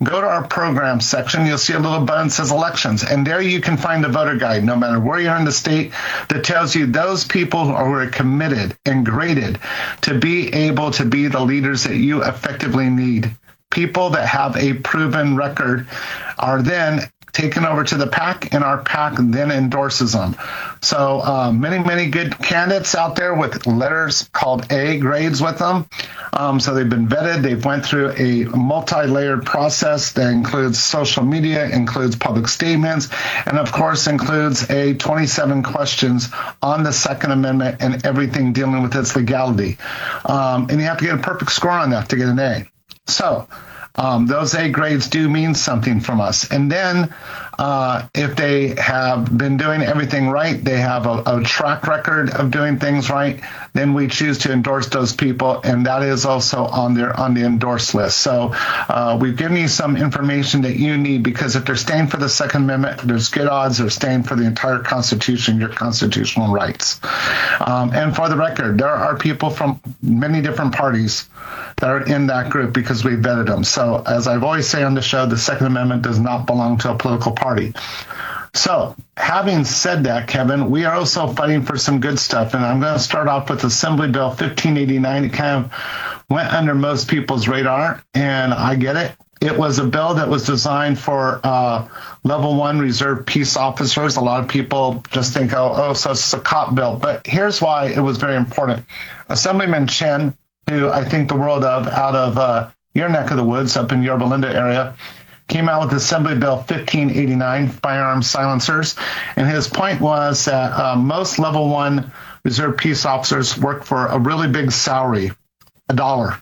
go to our program section. You'll see a little button that says elections, and there you can find the voter guide, no matter where you are in the state, that tells you those people who are committed and graded to be able to be the leaders that you effectively need. People that have a proven record are then taken over to the PAC, and our PAC then endorses them. So many good candidates out there with letters called A grades with them. So they've been vetted. They've went through a multi-layered process that includes social media, includes public statements, and of course includes a 27 questions on the Second Amendment and everything dealing with its legality. And you have to get a perfect score on that to get an A. So those A grades do mean something from us. And then if they have been doing everything right, they have a track record of doing things right, then we choose to endorse those people, and that is also on the endorsed list. So we've given you some information that you need, because if they're staying for the Second Amendment, there's good odds they're staying for the entire Constitution, your constitutional rights. And for the record, there are people from many different parties that are in that group because we vetted them. So as I've always say on the show, the Second Amendment does not belong to a political party. So having said that, Kevin, we are also fighting for some good stuff. And I'm going to start off with Assembly Bill 1589. It kind of went under most people's radar, and I get it. It was a bill that was designed for level 1 reserve peace officers. A lot of people just think, so it's a cop bill. But here's why it was very important. Assemblyman Chen, who I think the world of, out of your neck of the woods up in Yorba Linda area, came out with Assembly Bill 1589, firearms silencers. And his point was that most level 1 reserve peace officers work for a really big salary, $1.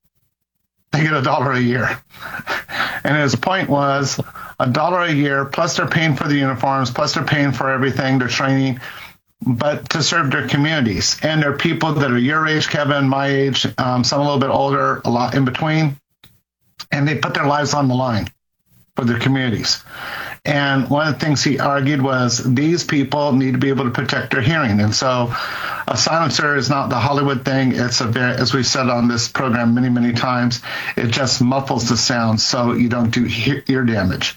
They get $1 a year. And his point was $1 a year, plus they're paying for the uniforms, plus they're paying for everything, their training, but to serve their communities. And they're people that are your age, Kevin, my age, some a little bit older, a lot in between. And they put their lives on the line for their communities. And one of the things he argued was these people need to be able to protect their hearing. And so a silencer is not the Hollywood thing. It's as we've said on this program many times, it just muffles the sound so you don't do ear damage.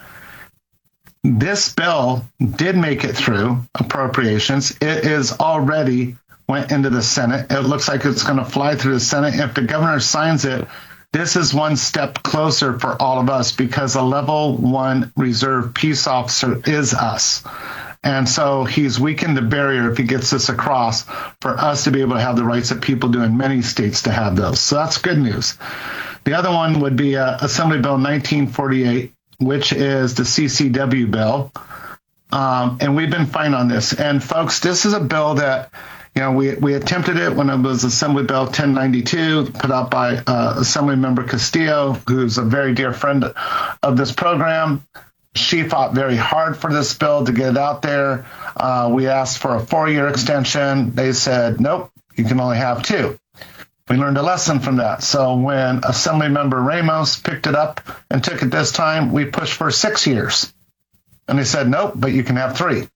This bill did make it through appropriations. It is already went into the Senate. It looks like it's going to fly through the Senate. If the governor signs it, this is one step closer for all of us, because a level 1 reserve peace officer is us. And so he's weakened the barrier, if he gets this across, for us to be able to have the rights that people do in many states to have those. So that's good news. The other one would be Assembly Bill 1948, which is the CCW bill. And we've been fighting on this. And folks, this is a bill that, we attempted it when it was Assembly Bill 1092, put out by Assemblymember Castillo, who's a very dear friend of this program. She fought very hard for this bill to get it out there. We asked for a 4-year extension. They said, nope, you can only have 2. We learned a lesson from that. So when Assemblymember Ramos picked it up and took it this time, we pushed for 6 years. And they said, nope, but you can have 3.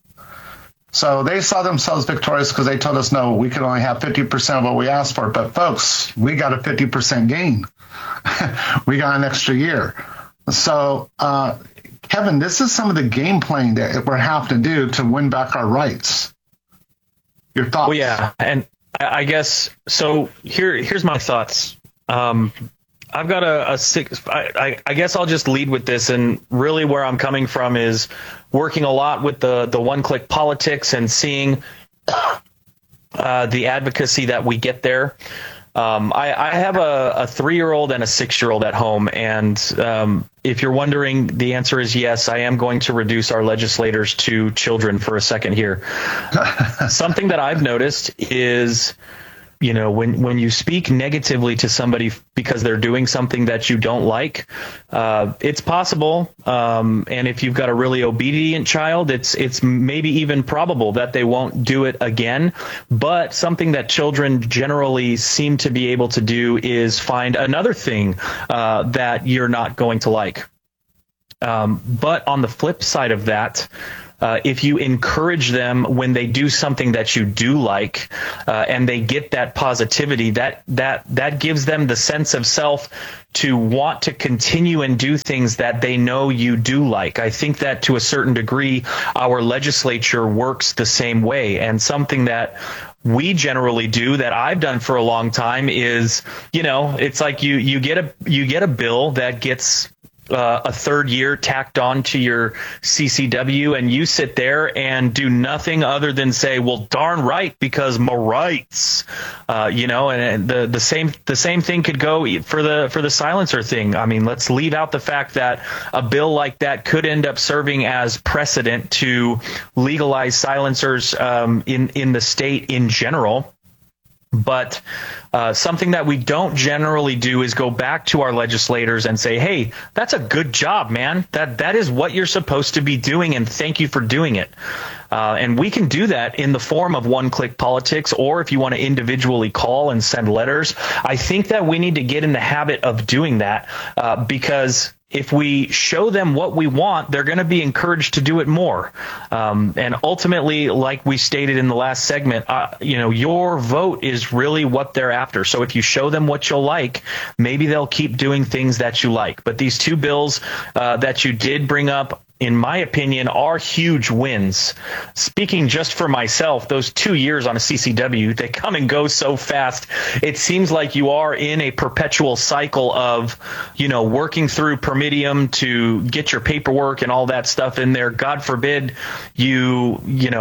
So they saw themselves victorious because they told us, no, we can only have 50% of what we asked for. But folks, we got a 50% gain. We got an extra year. So, Kevin, this is some of the game playing that we're having to do to win back our rights. Your thoughts? Well, yeah. And I guess, so here's my thoughts. I've got a 6. I guess I'll just lead with this, and really where I'm coming from is working a lot with the one-click politics and seeing the advocacy that we get there. I have a 3-year-old and a 6-year-old at home, and if you're wondering, the answer is yes. I am going to reduce our legislators to children for a second here. Something that I've noticed is, when you speak negatively to somebody because they're doing something that you don't like, it's possible. And if you've got a really obedient child, it's maybe even probable that they won't do it again. But something that children generally seem to be able to do is find another thing that you're not going to like. But on the flip side of that, if you encourage them when they do something that you do like, and they get that positivity, that gives them the sense of self to want to continue and do things that they know you do like. I think that to a certain degree, our legislature works the same way. And something that we generally do, that I've done for a long time, is, it's like you get a bill that gets a third year tacked on to your CCW, and you sit there and do nothing other than say, well, darn right, because my rights, and the same thing could go for the silencer thing. I mean, let's leave out the fact that a bill like that could end up serving as precedent to legalize silencers in the state in general. But something that we don't generally do is go back to our legislators and say, hey, that's a good job, man. That is what you're supposed to be doing, and thank you for doing it. And we can do that in the form of one-click politics, or if you want to individually call and send letters. I think that we need to get in the habit of doing that, because if we show them what we want, they're going to be encouraged to do it more. And ultimately, like we stated in the last segment, your vote is really what they're after. So if you show them what you'll like, maybe they'll keep doing things that you like. But these two bills that you did bring up, in my opinion, are huge wins. Speaking just for myself, those 2 years on a CCW, they come and go so fast. It seems like you are in a perpetual cycle of, working through Permidium to get your paperwork and all that stuff in there. God forbid you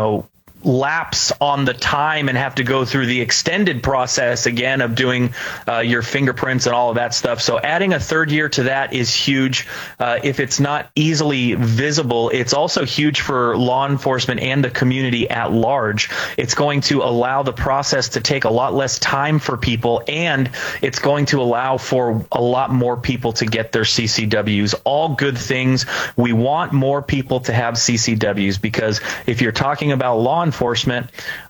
lapse on the time and have to go through the extended process again of doing your fingerprints and all of that stuff. So adding a third year to that is huge. If it's not easily visible, it's also huge for law enforcement and the community at large. It's going to allow the process to take a lot less time for people, and it's going to allow for a lot more people to get their CCWs. All good things. We want more people to have CCWs, because if you're talking about law enforcement,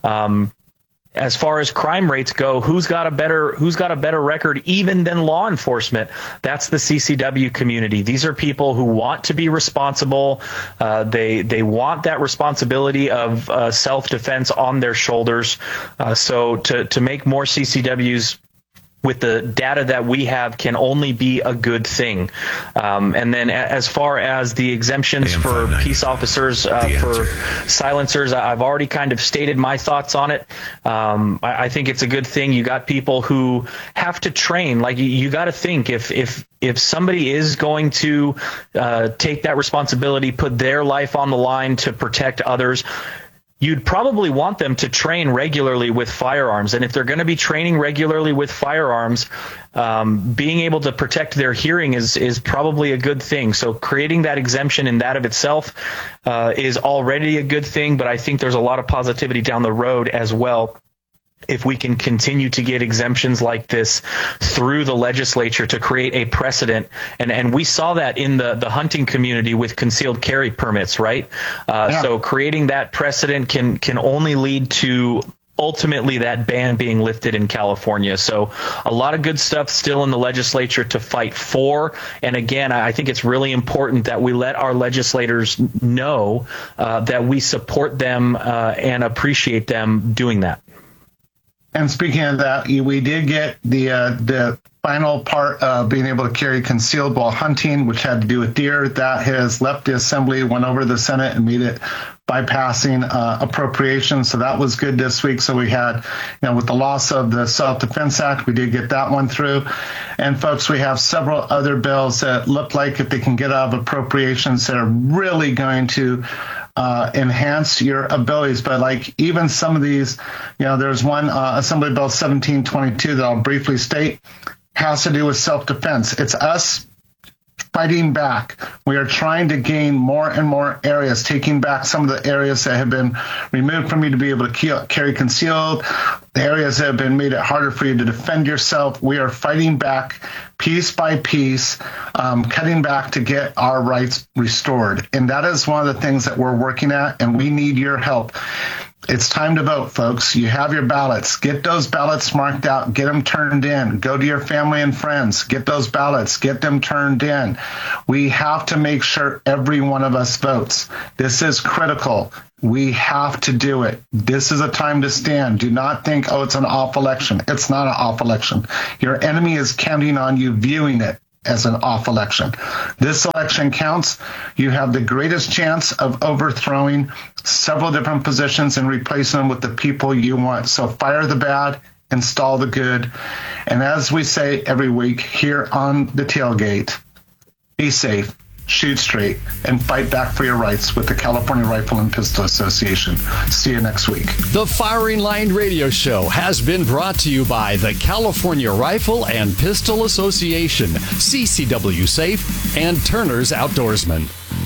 as far as crime rates go, who's got a better record even than law enforcement? That's the CCW community. These are people who want to be responsible. They want that responsibility of self-defense on their shoulders. So to make more CCWs with the data that we have can only be a good thing. And then as far as the exemptions for peace officers, for silencers, I've already kind of stated my thoughts on it. I think it's a good thing. You got people who have to train. Like, you got to think, if somebody is going to take that responsibility, put their life on the line to protect others, you'd probably want them to train regularly with firearms. And if they're going to be training regularly with firearms, being able to protect their hearing is probably a good thing. So creating that exemption in that of itself is already a good thing, but I think there's a lot of positivity down the road as well if we can continue to get exemptions like this through the legislature to create a precedent. And we saw that in the hunting community with concealed carry permits, right? So creating that precedent can only lead to ultimately that ban being lifted in California. So a lot of good stuff still in the legislature to fight for. And again, I think it's really important that we let our legislators know that we support them and appreciate them doing that. And speaking of that, we did get the final part of being able to carry concealed while hunting, which had to do with deer. That has left the Assembly, went over to the Senate, and made it bypassing appropriation. So that was good this week. So we had, with the loss of the Self-Defense Act, we did get that one through. And folks, we have several other bills that look like, if they can get out of appropriations, that are really going to enhance your abilities. But like even some of these, there's one Assembly Bill 1722 that I'll briefly state, has to do with self-defense. It's us fighting back. We are trying to gain more and more areas, taking back some of the areas that have been removed from you to be able to carry concealed, the areas that have been made it harder for you to defend yourself. We are fighting back piece by piece, cutting back to get our rights restored. And that is one of the things that we're working at, and we need your help. It's time to vote, folks. You have your ballots. Get those ballots marked out. Get them turned in. Go to your family and friends. Get those ballots. Get them turned in. We have to make sure every one of us votes. This is critical. We have to do it. This is a time to stand. Do not think, oh, it's an off election. It's not an off election. Your enemy is counting on you viewing it as an off election. This election counts. You have the greatest chance of overthrowing several different positions and replacing them with the people you want. So fire the bad, install the good. And as we say every week here on the tailgate, be safe, shoot straight, and fight back for your rights with the California Rifle and Pistol Association. See you next week. The Firing Line Radio Show has been brought to you by the California Rifle and Pistol Association, CCW Safe, and Turner's Outdoorsman.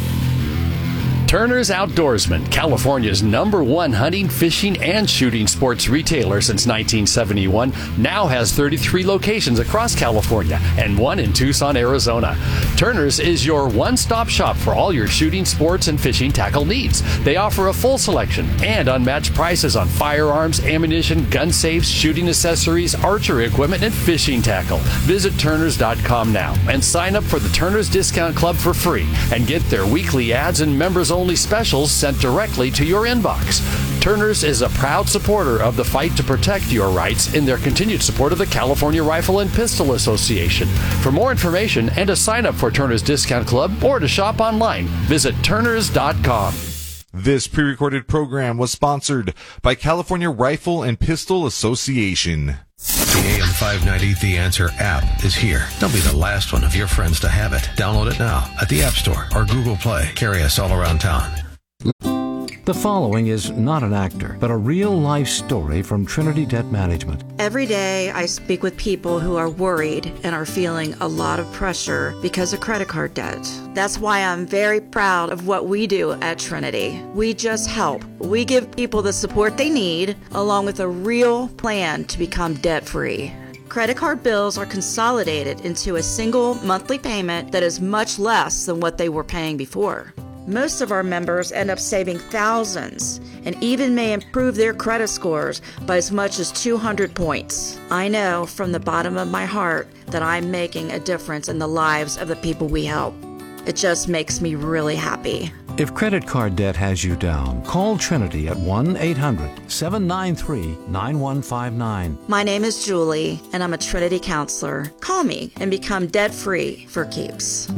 Turner's Outdoorsman, California's #1 hunting, fishing, and shooting sports retailer since 1971, now has 33 locations across California and 1 in Tucson, Arizona. Turner's is your one-stop shop for all your shooting, sports, and fishing tackle needs. They offer a full selection and unmatched prices on firearms, ammunition, gun safes, shooting accessories, archery equipment, and fishing tackle. Visit Turners.com now and sign up for the Turner's Discount Club for free and get their weekly ads and members-only specials sent directly to your inbox. Turner's is a proud supporter of the fight to protect your rights in their continued support of the California Rifle and Pistol Association. For more information and to sign up for Turner's Discount Club or to shop online, visit Turners.com. This pre-recorded program was sponsored by California Rifle and Pistol Association. The AM 590 The Answer app is here. Don't be the last one of your friends to have it. Download it now at the App Store or Google Play. Carry us all around town. The following is not an actor, but a real-life story from Trinity Debt Management. Every day I speak with people who are worried and are feeling a lot of pressure because of credit card debt. That's why I'm very proud of what we do at Trinity. We just help. We give people the support they need, along with a real plan to become debt-free. Credit card bills are consolidated into a single monthly payment that is much less than what they were paying before. Most of our members end up saving thousands and even may improve their credit scores by as much as 200 points. I know from the bottom of my heart that I'm making a difference in the lives of the people we help. It just makes me really happy. If credit card debt has you down, call Trinity at 1-800-793-9159. My name is Julie, and I'm a Trinity counselor. Call me and become debt-free for keeps.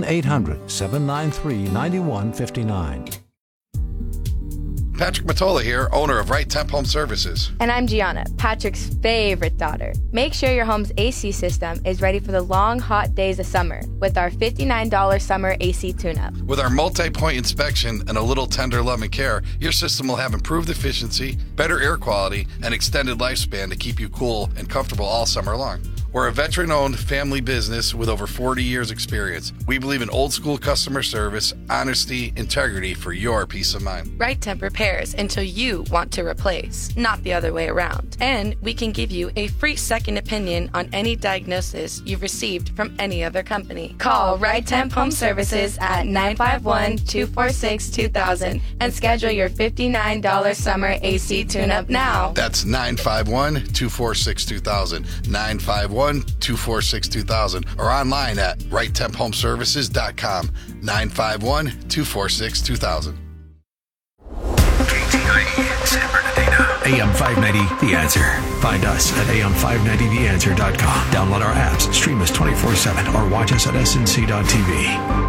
1-800-793-9159. Patrick Matola here, owner of Right Temp Home Services. And I'm Gianna, Patrick's favorite daughter. Make sure your home's AC system is ready for the long, hot days of summer with our $59 summer AC tune-up. With our multi-point inspection and a little tender love and care, your system will have improved efficiency, better air quality, and extended lifespan to keep you cool and comfortable all summer long. We're a veteran-owned family business with over 40 years experience. We believe in old-school customer service, honesty, integrity for your peace of mind. Right Temp repairs until you want to replace, not the other way around. And we can give you a free second opinion on any diagnosis you've received from any other company. Call Right Temp Home Services at 951-246-2000 and schedule your $59 summer AC tune-up now. That's 951-246-2000, 951-246-2000, or online at RightTempHomeservices.com, 951-246-2000. KTIE San Bernardino. AM 590 The Answer. Find us at am590theanswer.com. Download our apps, stream us 24/7, or watch us at snc.tv.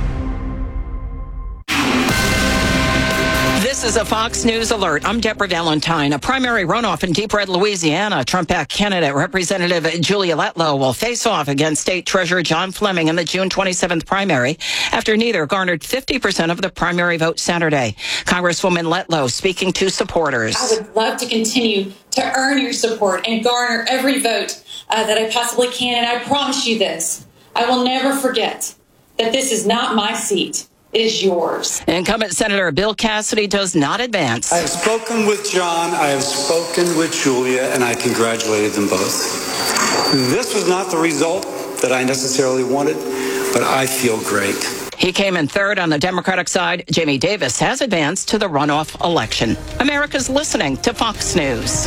This is a Fox News alert. I'm Deborah Valentine. A primary runoff in Deep Red, Louisiana. Trump-backed candidate Representative Julia Letlow will face off against State Treasurer John Fleming in the June 27th primary after neither garnered 50% of the primary vote Saturday. Congresswoman Letlow speaking to supporters. I would love to continue to earn your support and garner every vote that I possibly can. And I promise you this, I will never forget that this is not my seat. It is yours. Incumbent Senator Bill Cassidy does not advance. I have spoken with John, I have spoken with Julia, and I congratulated them both. This was not the result that I necessarily wanted, but I feel great. He came in third on the Democratic side. Jamie Davis has advanced to the runoff election. America's listening to Fox News.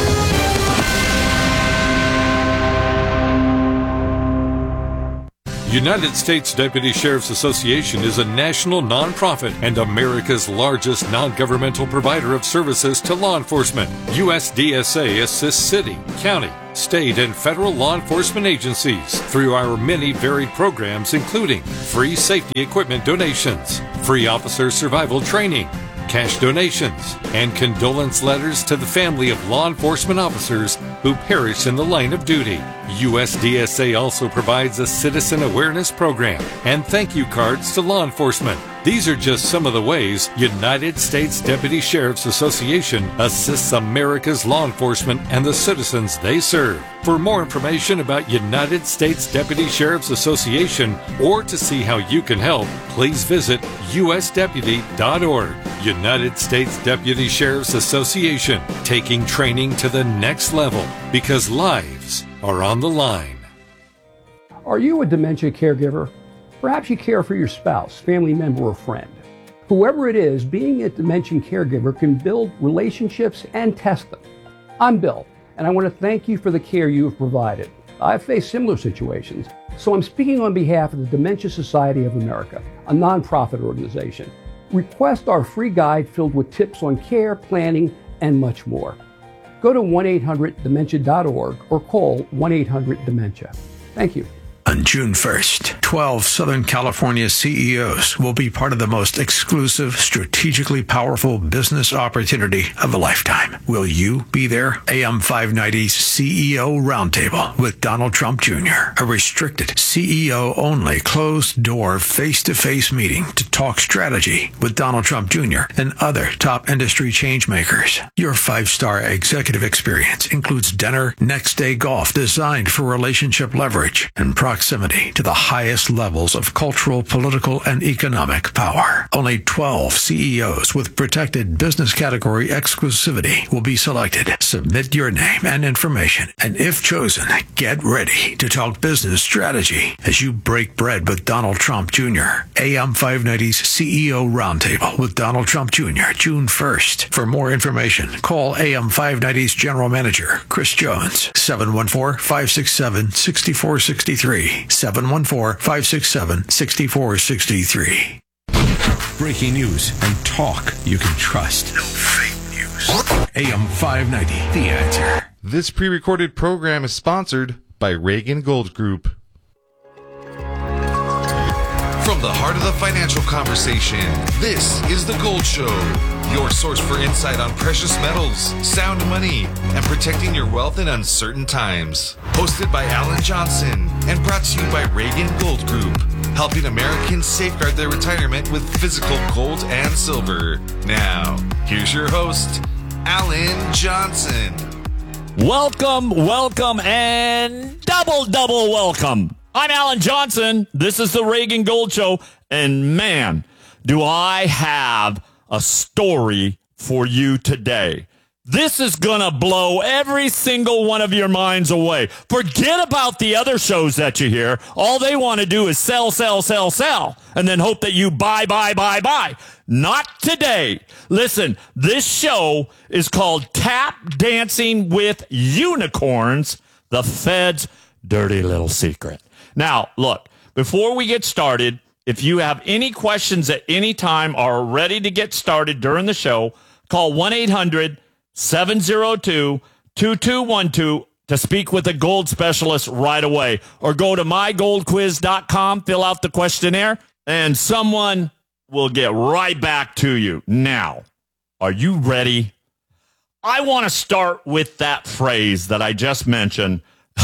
United States Deputy Sheriff's Association is a national nonprofit and America's largest non-governmental provider of services to law enforcement. USDSA assists city, county, state, and federal law enforcement agencies through our many varied programs, including free safety equipment donations, free officer survival training, cash donations, and condolence letters to the family of law enforcement officers who perish in the line of duty. USDSA also provides a citizen awareness program and thank you cards to law enforcement. These are just some of the ways United States Deputy Sheriff's Association assists America's law enforcement and the citizens they serve. For more information about United States Deputy Sheriff's Association or to see how you can help, please visit usdeputy.org. United States Deputy Sheriff's Association, taking training to the next level because lives are on the line. Are you a dementia caregiver? Perhaps you care for your spouse, family member, or friend. Whoever it is, being a dementia caregiver can build relationships and test them. I'm Bill, and I want to thank you for the care you have provided. I've faced similar situations, so I'm speaking on behalf of the Dementia Society of America, a nonprofit organization. Request our free guide filled with tips on care, planning, and much more. Go to 1-800-DEMENTIA.org or call 1-800-DEMENTIA. Thank you. On June 1st, 12 Southern California CEOs will be part of the most exclusive, strategically powerful business opportunity of a lifetime. Will you be there? AM 590's CEO Roundtable with Donald Trump Jr., a restricted, CEO-only, closed-door, face-to-face meeting to talk strategy with Donald Trump Jr. and other top industry changemakers. Your 5-star executive experience includes dinner, next-day golf designed for relationship leverage, and proximity to the highest levels of cultural, political, and economic power. Only 12 CEOs with protected business category exclusivity will be selected. Submit your name and information, and if chosen, get ready to talk business strategy as you break bread with Donald Trump Jr. AM 590's CEO Roundtable with Donald Trump Jr., June 1st. For more information, call AM 590's General Manager, Chris Jones, 714-567-6463. 714-567-6463. Breaking news and talk you can trust. No fake news. AM 590, The Answer. This pre-recorded program is sponsored by Reagan Gold Group. From the heart of the financial conversation, this is The Gold Show, your source for insight on precious metals, sound money, and protecting your wealth in uncertain times. Hosted by Alan Johnson and brought to you by Reagan Gold Group, helping Americans safeguard their retirement with physical gold and silver. Now, here's your host, Alan Johnson. Welcome, and double welcome. I'm Alan Johnson. This is the Reagan Gold Show. And man, do I have a story for you today. This is going to blow every single one of your minds away. Forget about the other shows that you hear. All they want to do is sell, and then hope that you buy. Not today. Listen, this show is called Tap Dancing with Unicorns, the Fed's dirty little secret. Now, look, before we get started, if you have any questions at any time or are ready to get started during the show, call 1-800-702-2212 to speak with a gold specialist right away. Or go to mygoldquiz.com, fill out the questionnaire, and someone will get right back to you. Now, are you ready? I want to start with that phrase that I just mentioned.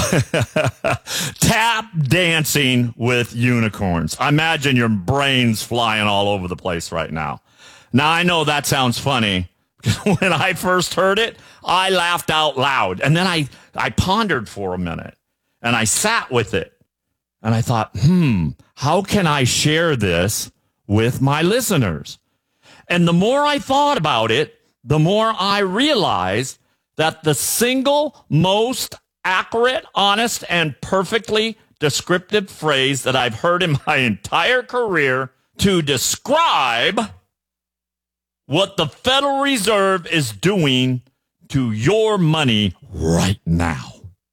Tap dancing with unicorns. I imagine your brain's flying all over the place right now. Now, I know that sounds funny. When I first heard it, I laughed out loud. And then I pondered for a minute. And I sat with it. And I thought, how can I share this with my listeners? And the more I thought about it, the more I realized that the single most accurate, honest, and perfectly descriptive phrase that I've heard in my entire career to describe what the Federal Reserve is doing to your money right now.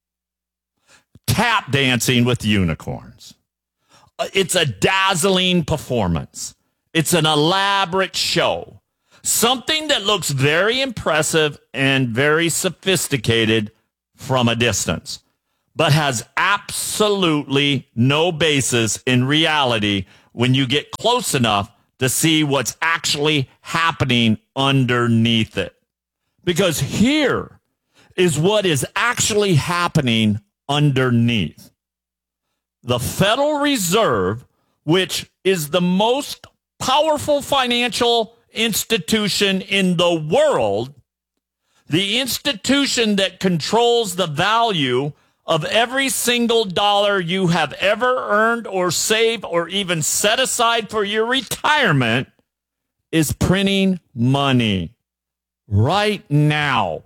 Tap dancing with unicorns. It's a dazzling performance. It's an elaborate show. Something that looks very impressive and very sophisticated from a distance, but has absolutely no basis in reality when you get close enough to see what's actually happening underneath it. Because here is what is actually happening underneath. The Federal Reserve, which is the most powerful financial institution in the world, the institution that controls the value of every single dollar you have ever earned or saved or even set aside for your retirement, is printing money right now.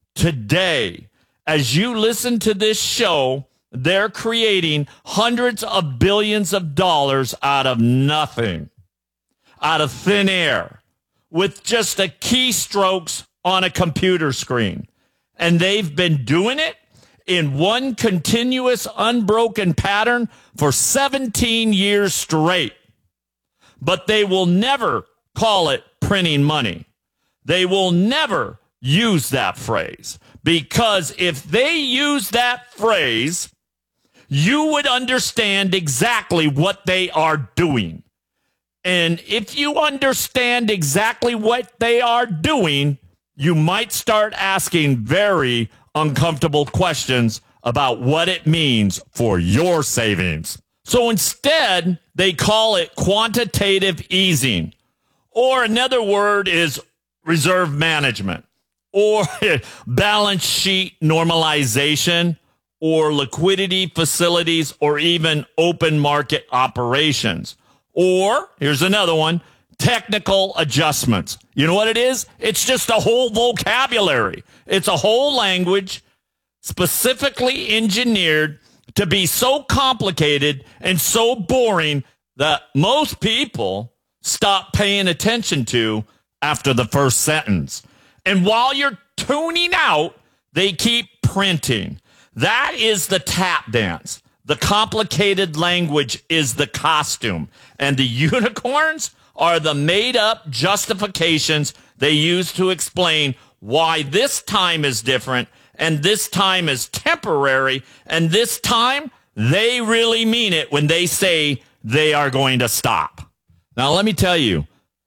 Today, as you listen to this show, they're creating hundreds of billions of dollars out of nothing, out of thin air, with just a keystrokes on a computer screen. And they've been doing it in one continuous, unbroken pattern for 17 years straight. But they will never call it printing money. They will never use that phrase, because if they use that phrase, you would understand exactly what they are doing. And if you understand exactly what they are doing, you might start asking very uncomfortable questions about what it means for your savings. So instead, they call it quantitative easing, or another word is reserve management, or balance sheet normalization, or liquidity facilities, or even open market operations. Or, here's another one, technical adjustments. You know what it is? It's just a whole vocabulary. It's a whole language specifically engineered to be so complicated and so boring that most people stop paying attention to after the first sentence. And while you're tuning out, they keep printing. That is the tap dance. The complicated language is the costume. And the unicorns are the made-up justifications they use to explain why this time is different and this time is temporary, and this time they really mean it when they say they are going to stop. Now, let me tell you,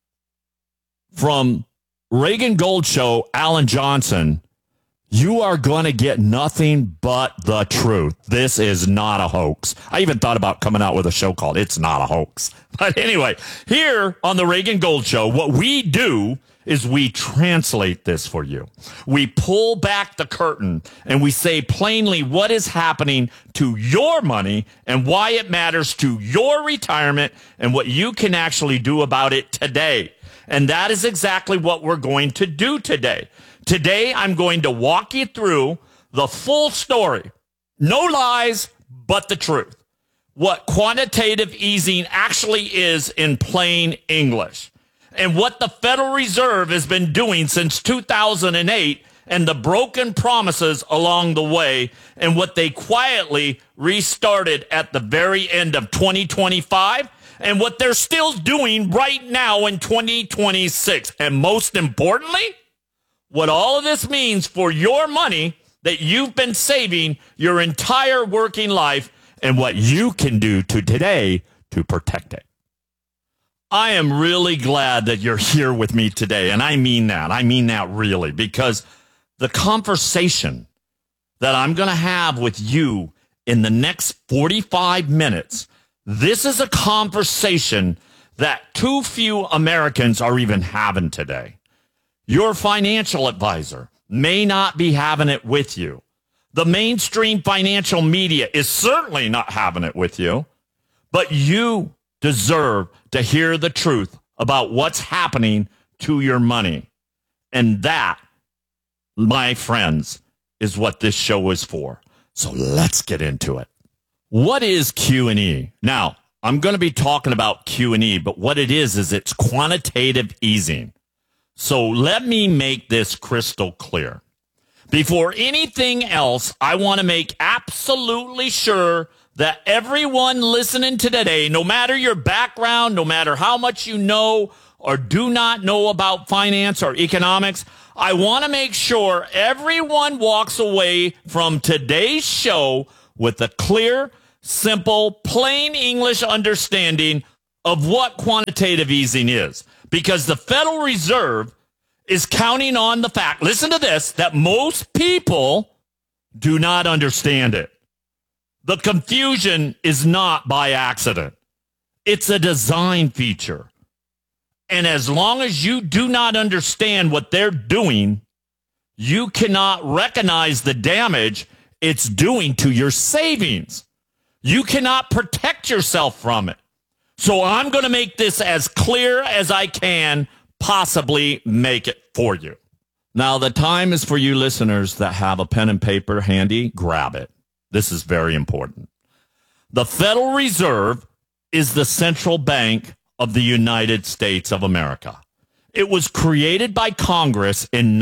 from Reagan Gold Show, Alan Johnson, you are going to get nothing but the truth. This is not a hoax. I even thought about coming out with a show called It's Not a Hoax. But anyway, here on the Reagan Gold Show, what we do is we translate this for you. We pull back the curtain and we say plainly what is happening to your money and why it matters to your retirement and what you can actually do about it today. And that is exactly what we're going to do today. Today, I'm going to walk you through the full story. No lies, but the truth. What quantitative easing actually is in plain English. And what the Federal Reserve has been doing since 2008 and the broken promises along the way and what they quietly restarted at the very end of 2025 and what they're still doing right now in 2026. And most importantly, what all of this means for your money that you've been saving your entire working life and what you can do to today to protect it. I am really glad that you're here with me today, and I mean that. I mean that really, because the conversation that I'm going to have with you in the next 45 minutes, this is a conversation that too few Americans are even having today. Your financial advisor may not be having it with you. The mainstream financial media is certainly not having it with you, but you deserve to hear the truth about what's happening to your money. And that, my friends, is what this show is for. So let's get into it. What is Q&E? Now, I'm going to be talking about Q&E, but what it is it's quantitative easing. So let me make this crystal clear. Before anything else, I want to make absolutely sure that everyone listening to today, no matter your background, no matter how much you know or do not know about finance or economics, I want to make sure everyone walks away from today's show with a clear, simple, plain English understanding of what quantitative easing is. Because the Federal Reserve is counting on the fact, listen to this, that most people do not understand it. The confusion is not by accident. It's a design feature. And as long as you do not understand what they're doing, you cannot recognize the damage it's doing to your savings. You cannot protect yourself from it. So I'm going to make this as clear as I can possibly make it for you. Now, the time is for you listeners that have a pen and paper handy. Grab it. This is very important. The Federal Reserve is the central bank of the United States of America. It was created by Congress in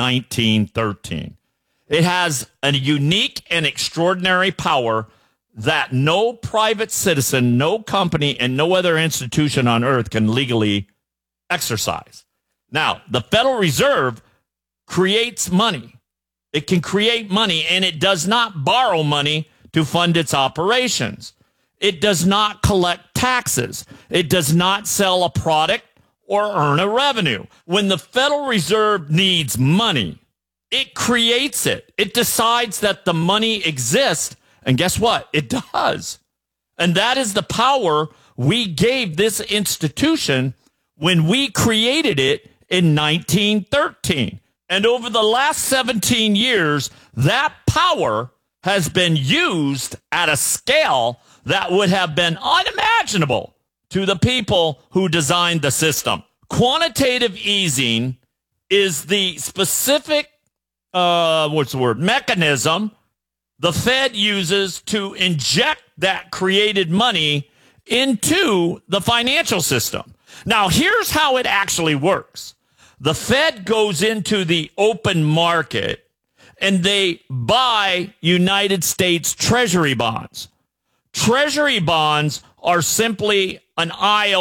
1913. It has a unique and extraordinary power that no private citizen, no company, and no other institution on earth can legally exercise. Now, the Federal Reserve creates money. It can create money, and it does not borrow money to fund its operations. It does not collect taxes. It does not sell a product or earn a revenue. When the Federal Reserve needs money, it creates it. It decides that the money exists, and guess what? It does. And that is the power we gave this institution when we created it in 1913. And over the last 17 years, that power has been used at a scale that would have been unimaginable to the people who designed the system. Quantitative easing is the specific, mechanism the Fed uses to inject that created money into the financial system. Now, here's how it actually works. The Fed goes into the open market and they buy United States Treasury bonds. Treasury bonds are simply an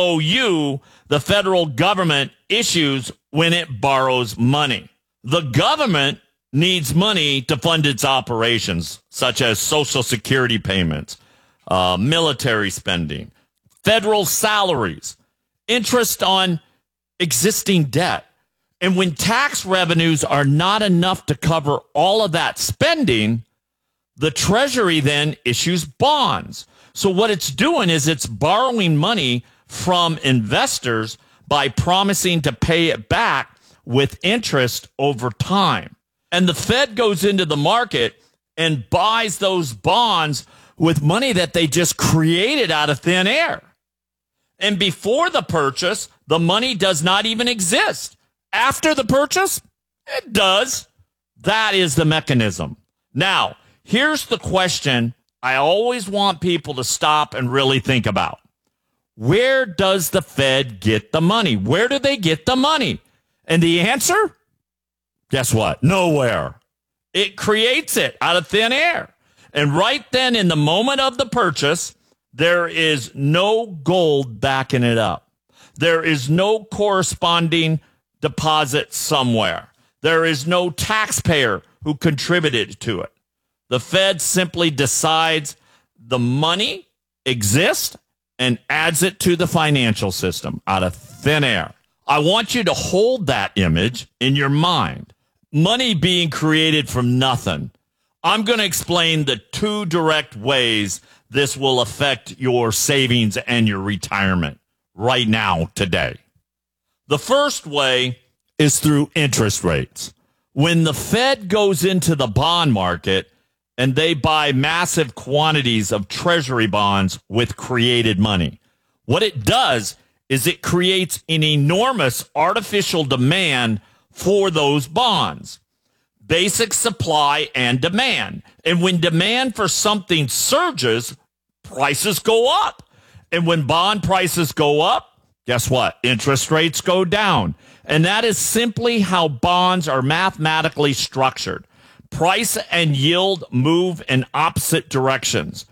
IOU the federal government issues when it borrows money. The government needs money to fund its operations, such as Social Security payments, military spending, federal salaries, interest on existing debt. And when tax revenues are not enough to cover all of that spending, the Treasury then issues bonds. So what it's doing is it's borrowing money from investors by promising to pay it back with interest over time. And the Fed goes into the market and buys those bonds with money that they just created out of thin air. And before the purchase, the money does not even exist. After the purchase, it does. That is the mechanism. Now, here's the question I always want people to stop and really think about. Where does the Fed get the money? Where do they get the money? And the answer? Guess what? Nowhere. It creates it out of thin air. And right then, in the moment of the purchase, there is no gold backing it up. There is no corresponding deposit somewhere. There is no taxpayer who contributed to it. The Fed simply decides the money exists and adds it to the financial system out of thin air. I want you to hold that image in your mind. Money being created from nothing. I'm going to explain the two direct ways this will affect your savings and your retirement right now, today. The first way is through interest rates. When the Fed goes into the bond market and they buy massive quantities of Treasury bonds with created money, what it does is it creates an enormous artificial demand for those bonds. Basic supply and demand. And when demand for something surges, prices go up. And when bond prices go up, guess what? Interest rates go down. And that is simply how bonds are mathematically structured. Price and yield move in opposite directions.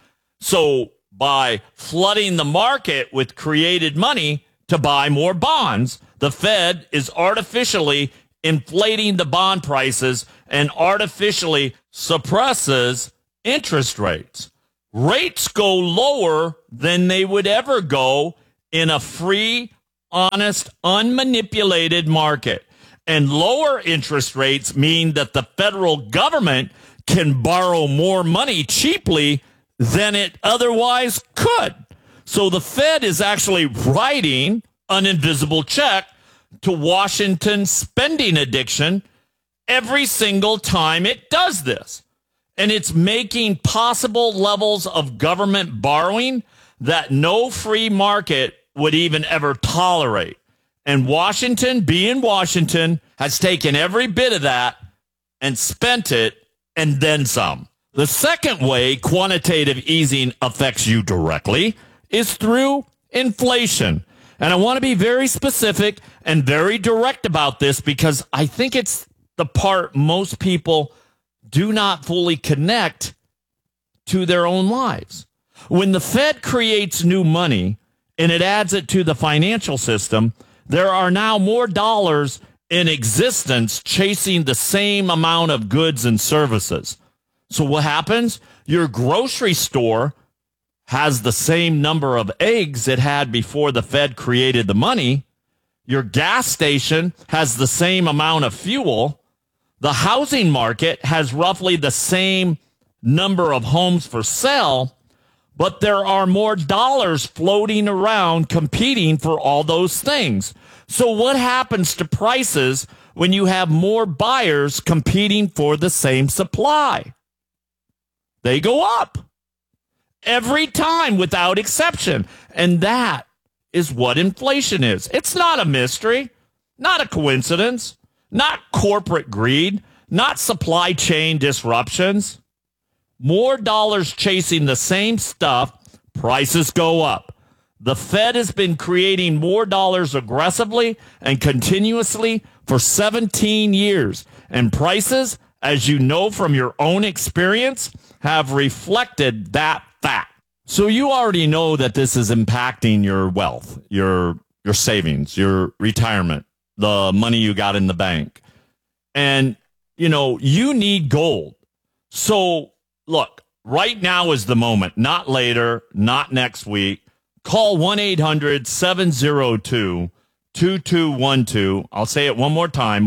So by flooding the market with created money to buy more bonds, the Fed is artificially inflating the bond prices and artificially suppresses interest rates. Rates go lower than they would ever go in a free, honest, unmanipulated market. And lower interest rates mean that the federal government can borrow more money cheaply than it otherwise could. So the Fed is actually writing an invisible check to Washington's spending addiction every single time it does this. And it's making possible levels of government borrowing that no free market would even ever tolerate. And Washington, being Washington, has taken every bit of that and spent it and then some. The second way quantitative easing affects you directly is through inflation. And I want to be very specific and very direct about this because I think it's the part most people do not fully connect to their own lives. When the Fed creates new money and it adds it to the financial system, there are now more dollars in existence chasing the same amount of goods and services. So what happens? Your grocery store has the same number of eggs it had before the Fed created the money. Your gas station has the same amount of fuel. The housing market has roughly the same number of homes for sale, but there are more dollars floating around competing for all those things. So what happens to prices when you have more buyers competing for the same supply? They go up every time without exception. And that is what inflation is. It's not a mystery, not a coincidence, not corporate greed, not supply chain disruptions. More dollars chasing the same stuff, prices go up. The Fed has been creating more dollars aggressively and continuously for 17 years. And prices, as you know from your own experience, have reflected that fact. So you already know that this is impacting your wealth, your savings, your retirement, the money you got in the bank. And, you need gold. So, look, right now is the moment, not later, not next week. Call 1-800-702-2212. I'll say it one more time,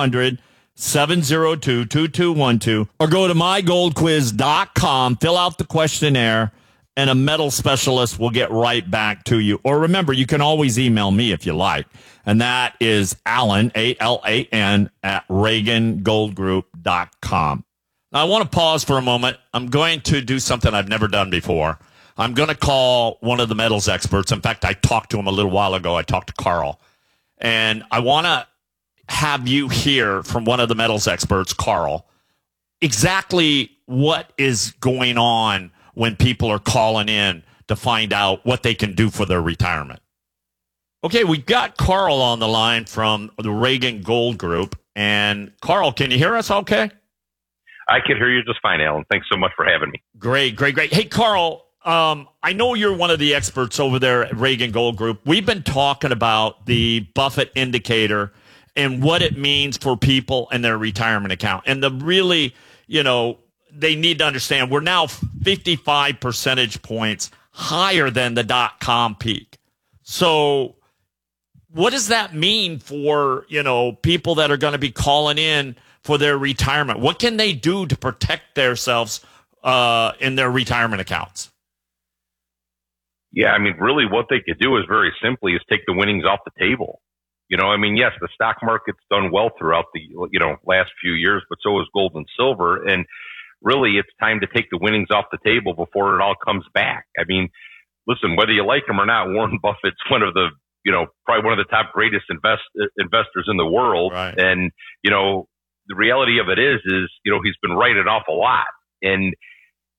1-800-702-2212. Or go to mygoldquiz.com, fill out the questionnaire, and a metal specialist will get right back to you. Or remember, you can always email me if you like. And that is Alan, ALAN, at ReaganGoldGroup.com. Now, I want to pause for a moment. I'm going to do something I've never done before. I'm going to call one of the metals experts. In fact, I talked to him a little while ago. I talked to Carl. And I want to have you hear from one of the metals experts, Carl, exactly what is going on when people are calling in to find out what they can do for their retirement. Okay, we got Carl on the line from the Reagan Gold Group. And Carl, can you hear us okay? I can hear you just fine, Alan. Thanks so much for having me. Great. Hey, Carl, I know you're one of the experts over there at Reagan Gold Group. We've been talking about the Buffett indicator and what it means for people and their retirement account. And the really, they need to understand we're now 55 percentage points higher than the .com peak. So what does that mean for, people that are going to be calling in for their retirement? What can they do to protect themselves in their retirement accounts? Yeah, really what they could do is very simply is take the winnings off the table. Yes, the stock market's done well throughout the, last few years, but so is gold and silver. And really it's time to take the winnings off the table before it all comes back. Listen, whether you like him or not, Warren Buffett's one of the, probably one of the top greatest investors in the world. Right. And, the reality of it is, he's been right an awful lot. And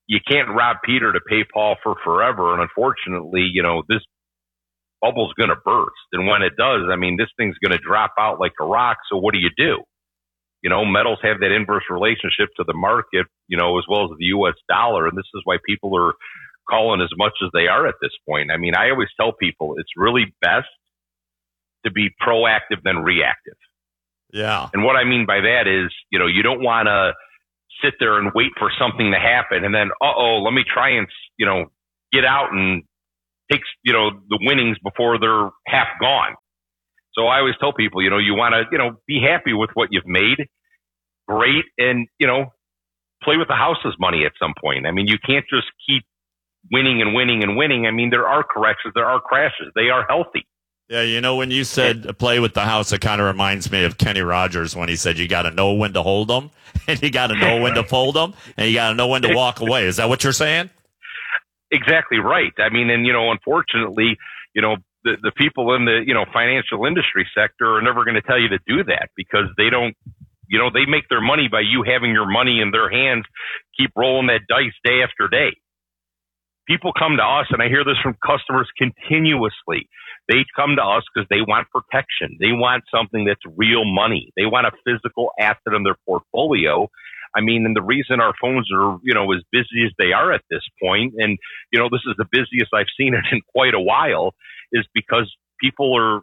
you can't rob Peter to pay Paul for forever. And unfortunately, this bubble's going to burst. And when it does, I mean, this thing's going to drop out like a rock. So what do? Metals have that inverse relationship to the market, as well as the U.S. dollar. And this is why people are calling as much as they are at this point. I mean, I always tell people it's really best to be proactive than reactive. Yeah. And what I mean by that is, you don't want to sit there and wait for something to happen and then, let me try and, get out and take, the winnings before they're half gone. So I always tell people, you want to, be happy with what you've made. Great. And, play with the house's money at some point. I mean, you can't just keep winning and winning and winning. I mean, there are corrections, there are crashes. They are healthy. Yeah, when you said play with the house, it kind of reminds me of Kenny Rogers when he said you got to know when to hold them, and you got to know when to fold them, and you got to know when to walk away. Is that what you're saying? Exactly right. I mean, and, unfortunately, the people in the, financial industry sector are never going to tell you to do that because they don't, they make their money by you having your money in their hands, keep rolling that dice day after day. People come to us, and I hear this from customers continuously. They come to us because they want protection. They want something that's real money. They want a physical asset in their portfolio. I mean, and the reason our phones are, as busy as they are at this point, and, this is the busiest I've seen it in quite a while, is because people are,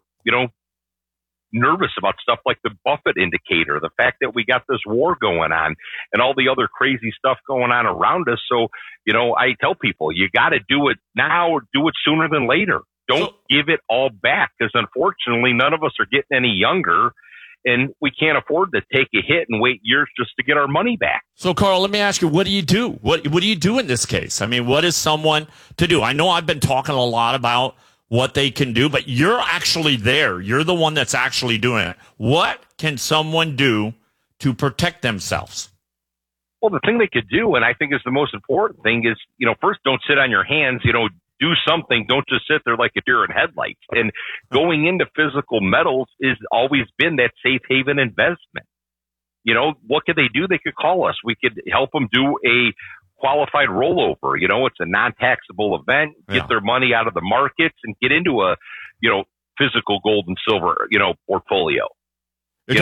nervous about stuff like the Buffett indicator, the fact that we got this war going on and all the other crazy stuff going on around us. So, I tell people, you got to do it now or do it sooner than later. Don't give it all back because unfortunately, none of us are getting any younger and we can't afford to take a hit and wait years just to get our money back. So, Carl, let me ask you, what do you do? What do you do in this case? I mean, what is someone to do? I know I've been talking a lot about what they can do, but you're actually there. You're the one that's actually doing it. What can someone do to protect themselves? Well, the thing they could do, and I think is the most important thing is, first, don't sit on your hands, do something. Don't just sit there like a deer in headlights. And going into physical metals has always been that safe haven investment. What could they do? They could call us. We could help them do a qualified rollover. It's a non-taxable event. Get their money out of the markets and get into a, physical gold and silver, portfolio. You're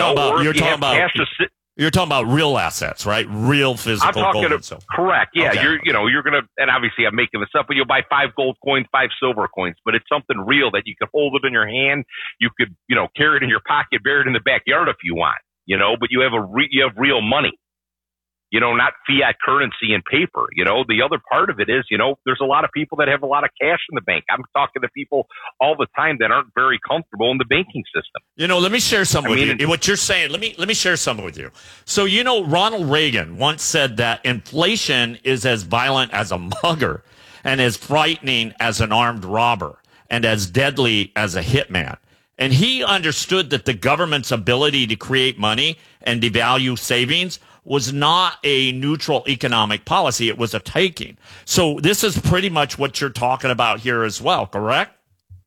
talking about real assets, right? Real physical gold and silver. Correct. Yeah. Okay. You're going to, and obviously I'm making this up, but you'll buy 5 gold coins, 5 silver coins, but it's something real that you could hold it in your hand. You could, carry it in your pocket, bury it in the backyard if you want, but you have real money. Not fiat currency and paper. The other part of it is, there's a lot of people that have a lot of cash in the bank. I'm talking to people all the time that aren't very comfortable in the banking system. Let me share something with you. What you're saying, let me share something with you. So, Ronald Reagan once said that inflation is as violent as a mugger and as frightening as an armed robber and as deadly as a hitman. And he understood that the government's ability to create money and devalue savings was not a neutral economic policy. It was a taking. So this is pretty much what you're talking about here as well, correct?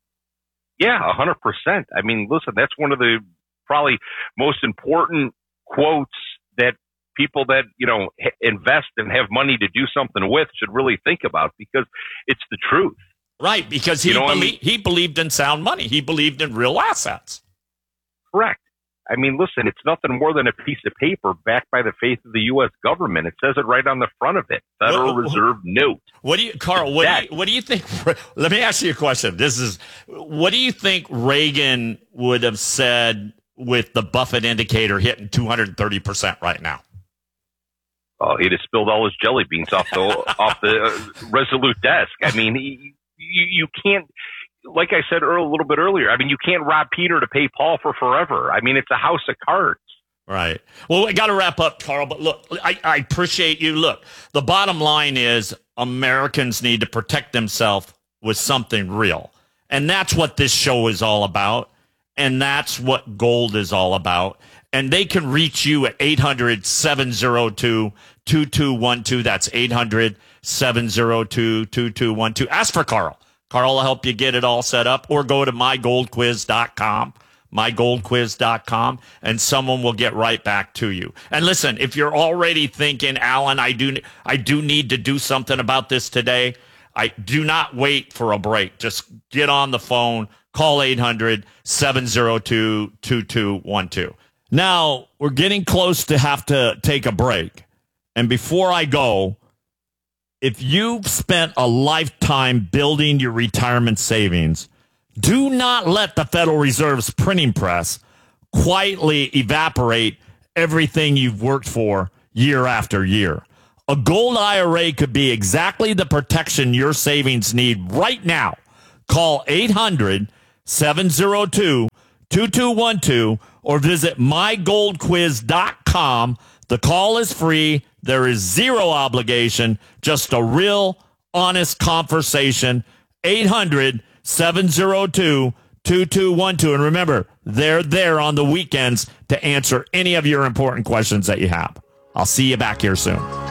Yeah, 100%. I mean, listen, that's one of the probably most important quotes that people that, invest and have money to do something with should really think about because it's the truth. Right, because he believed in sound money. He believed in real assets. Correct. I mean, listen, it's nothing more than a piece of paper backed by the faith of the U.S. government. It says it right on the front of it. Federal Reserve note. Carl, what do you think? Let me ask you a question. What do you think Reagan would have said with the Buffett indicator hitting 230% right now? Oh, he'd have spilled all his jelly beans off the Resolute desk. I mean, you can't. Like I said a little bit earlier, I mean, you can't rob Peter to pay Paul for forever. I mean, it's a house of cards. Right. Well, we got to wrap up, Carl. But look, I appreciate you. Look, the bottom line is Americans need to protect themselves with something real. And that's what this show is all about. And that's what gold is all about. And they can reach you at 800-702-2212. That's 800-702-2212. Ask for Carl. Carl will help you get it all set up, or go to mygoldquiz.com, mygoldquiz.com, and someone will get right back to you. And listen, if you're already thinking, Alan, I do need to do something about this today, I do not wait for a break. Just get on the phone, call 800-702-2212. Now, we're getting close to have to take a break. And before I go, if you've spent a lifetime building your retirement savings, do not let the Federal Reserve's printing press quietly evaporate everything you've worked for year after year. A gold IRA could be exactly the protection your savings need right now. Call 800-702-2212 or visit mygoldquiz.com. The call is free. There is zero obligation, just a real, honest conversation. 800-702-2212. And remember, they're there on the weekends to answer any of your important questions that you have. I'll see you back here soon.